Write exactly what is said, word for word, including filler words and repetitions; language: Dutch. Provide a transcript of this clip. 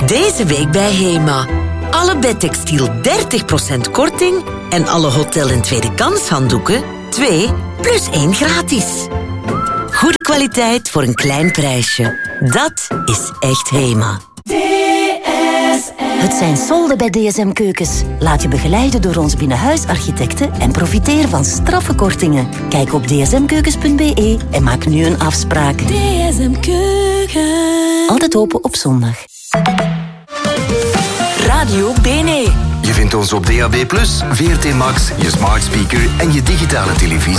Deze week bij Hema. Alle bedtextiel dertig procent korting en alle hotel- en tweede kans handdoeken twee plus één gratis. Goede kwaliteit voor een klein prijsje. Dat is echt Hema. D S M. Het zijn solden bij D S M Keukens. Laat je begeleiden door onze binnenhuisarchitecten en profiteer van straffe kortingen. Kijk op d s m keukens punt b e en maak nu een afspraak. D S M Keukens. Altijd open op zondag. Radio Bene. Je vindt ons op D A B plus, V R T Max, je smart speaker en je digitale televisie.